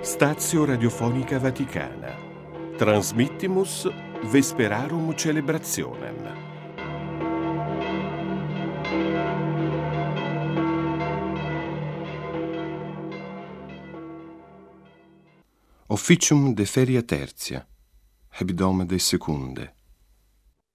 Stazio Radiofonica Vaticana. Transmittimus Vesperarum Celebrationem. Officium de feria tertia, hebdom de secunde.